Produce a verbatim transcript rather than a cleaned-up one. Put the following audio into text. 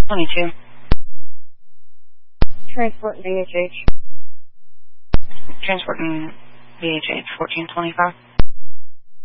twenty-two. Transport V H H. Transporting V H H fourteen twenty-five.